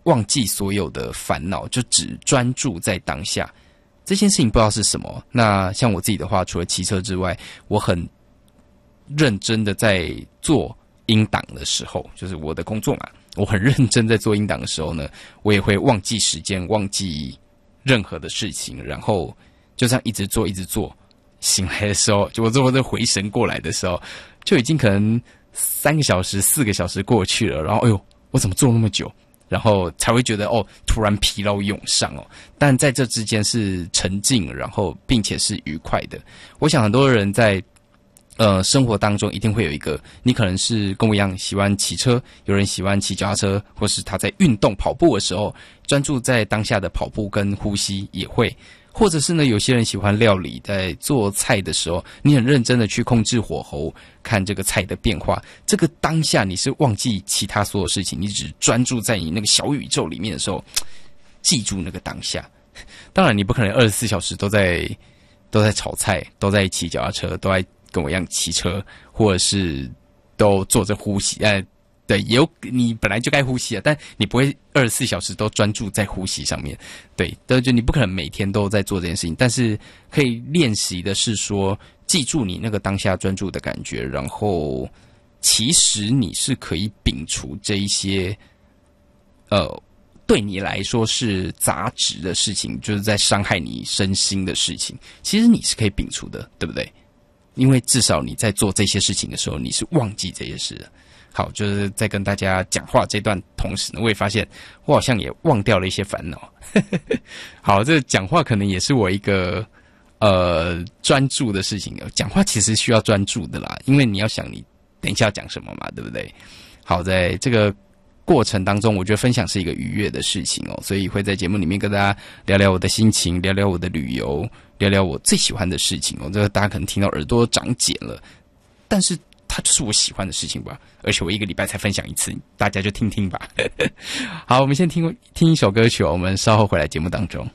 忘记所有的烦恼，就只专注在当下。这件事情不知道是什么。那像我自己的话，除了骑车之外，我很认真的在做音档的时候，就是我的工作嘛，我很认真在做音档的时候呢，我也会忘记时间，忘记任何的事情，然后就这样一直做一直做，醒来的时候，就我最后回神过来的时候，就已经可能3个小时4个小时过去了，然后哎呦，我怎么做那么久，然后才会觉得突然疲劳涌上但在这之间是沉静，然后并且是愉快的。我想很多人在生活当中一定会有一个，你可能是跟我一样喜欢骑车，有人喜欢骑脚踏车，或是他在运动跑步的时候专注在当下的跑步跟呼吸也会，或者是呢有些人喜欢料理，在做菜的时候你很认真的去控制火候，看这个菜的变化，这个当下你是忘记其他所有事情，你只专注在你那个小宇宙里面的时候，记住那个当下。当然你不可能24小时都在炒菜，都在骑脚踏车，都在跟我一样骑车，或者是都做着呼吸。对，也有你本来就该呼吸但你不会24小时都专注在呼吸上面。对，就你不可能每天都在做这件事情，但是可以练习的是说，记住你那个当下专注的感觉，然后其实你是可以摒除这一些对你来说是杂质的事情，就是在伤害你身心的事情，其实你是可以摒除的，对不对？因为至少你在做这些事情的时候，你是忘记这些事的。好，就是在跟大家讲话这段同时呢，我也发现我好像也忘掉了一些烦恼。好，这讲话可能也是我一个专注的事情。讲话其实需要专注的啦，因为你要想你等一下要讲什么嘛，对不对？好，在这个过程当中，我觉得分享是一个愉悦的事情所以会在节目里面跟大家聊聊我的心情，聊聊我的旅游，聊聊我最喜欢的事情这个大家可能听到耳朵长茧了，但是它就是我喜欢的事情吧，而且我1个礼拜才分享1次，大家就听听吧。好，我们先听一首歌曲我们稍后回来节目当中。